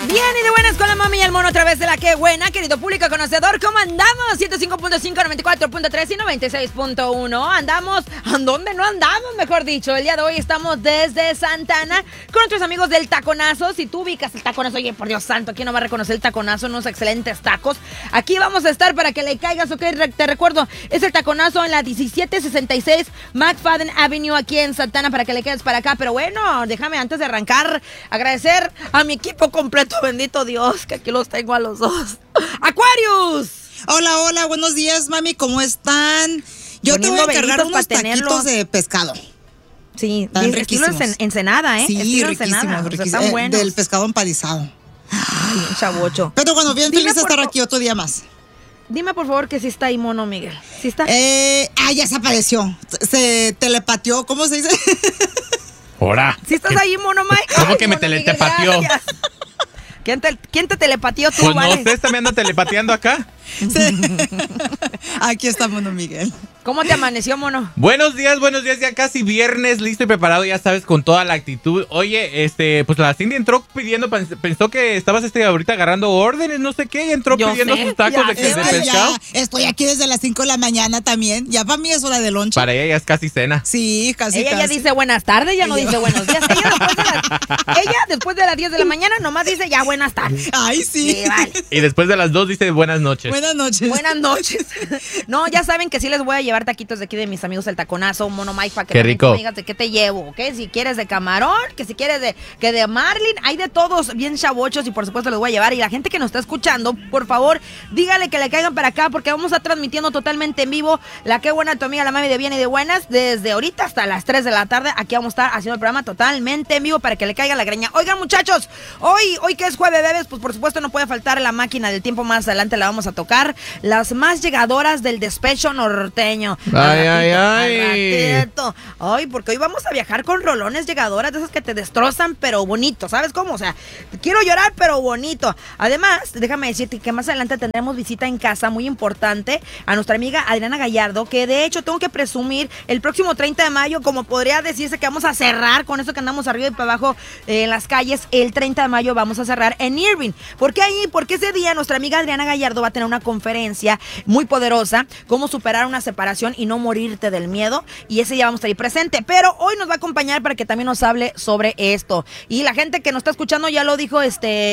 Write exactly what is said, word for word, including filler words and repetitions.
Bien y de buenas con la mami y el mono a través de la que buena, querido público conocedor. ¿Cómo andamos? ciento cinco punto cinco, noventa y cuatro punto tres y noventa y seis punto uno. Andamos, ¿a dónde no andamos? Mejor dicho, el día de hoy estamos desde Santa Ana con nuestros amigos del Taconazo. Si tú ubicas el Taconazo, oye, por Dios santo, ¿quién no va a reconocer el Taconazo? Unos excelentes tacos. Aquí vamos a estar para que le caigas, ok, te recuerdo, es el Taconazo en la diecisiete sesenta y seis McFadden Avenue aquí en Santa Ana para que le quedes para acá. Pero bueno, déjame antes de arrancar agradecer a mi equipo completo. Bendito Dios, que aquí los tengo a los dos. ¡Aquarius! Hola, hola, buenos días, mami, ¿cómo están? Yo Poniendo te voy a encargar unos tenerlos. taquitos de pescado. Sí, Están estilo riquísimos. en, Ensenada, ¿eh? Sí, estilo riquísimos, Ensenada, riquísimos. o sea, están Eh, buenos. del pescado empanizado. Ay, un chavocho. Pero bueno, bien Dime feliz de por estar fa- aquí otro día más. Dime, por favor, que sí está ahí, mono Miguel. ¿Sí está? Eh, ah, ya se apareció. Se telepateó, ¿cómo se dice? Ahora. ¿Sí estás ahí, mono Mike? ¿Cómo Ay, que me mono Miguel, telepateó? gracias. ¿Quién te, ¿Quién te telepatió tú, Pues vale? no sé, también anda telepateando acá. Sí. Aquí estamos, don Miguel. ¿Cómo te amaneció, mono? Buenos días, buenos días, ya casi viernes, listo y preparado, ya sabes, con toda la actitud. Oye, este, pues la Cindy entró pidiendo, pens- pensó que estabas este ahorita agarrando órdenes, no sé qué, y entró Yo pidiendo sé, sus tacos ya de, sé. de Es que pescado. ya estoy aquí desde las cinco de la mañana también. Ya para mí es hora de lonche. Para ella ya es casi cena. Sí, casi, Ella ya casi. dice buenas tardes, ya no Ella- dice buenos días. Ella después, de las, ella después de las diez de la mañana nomás dice ya buenas tardes. Ay, sí. Sí, vale. Y después de las dos dice buenas noches. Buenas noches. Buenas noches. No, ya saben que sí les voy a llevar taquitos de aquí de mis amigos del Taconazo, Mono Mike, para que Qué también tú rico. me digas de qué te llevo, ¿ok? Si quieres de camarón, que si quieres de que de marlin, hay de todos bien chavochos y por supuesto les voy a llevar. Y la gente que nos está escuchando, por favor, dígale que le caigan para acá porque vamos a estar transmitiendo totalmente en vivo la Qué Buena Tu Amiga, la Mami de Bien y de Buenas, desde ahorita hasta las tres de la tarde. Aquí vamos a estar haciendo el programa totalmente en vivo para que le caiga la greña. Oigan, muchachos, hoy, hoy que es jueves, bebés, pues por supuesto no puede faltar la máquina del tiempo. Más adelante la vamos a tocar. Las más llegadoras del despecho norteño. Ay, Al ay, ratito, ay. al ratito. Ay, porque hoy vamos a viajar con rolones llegadoras de esas que te destrozan, pero bonito. ¿Sabes cómo? O sea, quiero llorar, pero bonito. Además, déjame decirte que más adelante tendremos visita en casa muy importante a nuestra amiga Adriana Gallardo, que de hecho tengo que presumir el próximo treinta de mayo, como podría decirse que vamos a cerrar con eso que andamos arriba y para abajo eh, en las calles. El treinta de mayo vamos a cerrar en Irving. ¿Por qué ahí? Porque ese día nuestra amiga Adriana Gallardo va a tener una conferencia muy poderosa, cómo superar una separación y no morirte del miedo, y ese día vamos a estar ahí presente, pero hoy nos va a acompañar para que también nos hable sobre esto. Y la gente que nos está escuchando ya lo dijo, este